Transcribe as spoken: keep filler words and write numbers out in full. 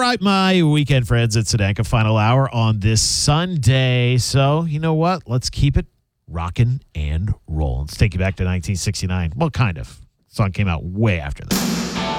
right, my weekend friends, it's Sedanka final hour on this Sunday. So, you know what? Let's keep it rocking and rolling. Let's take you back to nineteen sixty-nine. Well, kind of. The song came out way after that.